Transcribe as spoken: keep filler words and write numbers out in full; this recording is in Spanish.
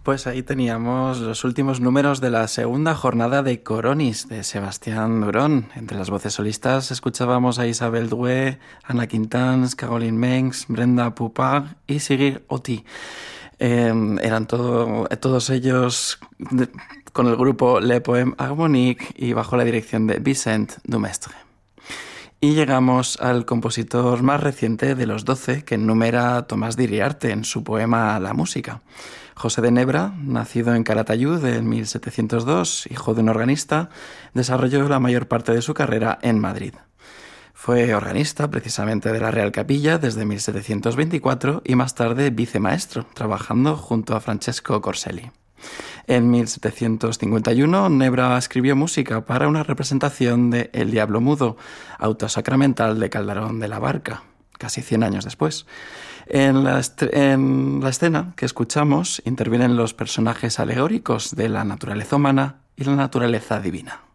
Pues ahí teníamos los últimos números de la segunda jornada de Coronis de Sebastián Durón. Entre las voces solistas escuchábamos a Isabel Doué, Anna Quintans, Caroline Mengs, Brenda Poupard y Sigrid Oti. Eh, eran todo, todos ellos de, con el grupo Le Poème Harmonique y bajo la dirección de Vicent Dumestre. Y llegamos al compositor más reciente de los doce, que enumera Tomás de Iriarte en su poema La música. José de Nebra, nacido en Calatayud en mil setecientos dos, hijo de un organista, desarrolló la mayor parte de su carrera en Madrid. Fue organista precisamente de la Real Capilla desde mil setecientos veinticuatro y más tarde vicemaestro, trabajando junto a Francesco Corselli. En mil setecientos cincuenta y uno, Nebra escribió música para una representación de El Diablo Mudo, auto sacramental de Calderón de la Barca, casi cien años después. En la, en la escena que escuchamos intervienen los personajes alegóricos de la naturaleza humana y la naturaleza divina.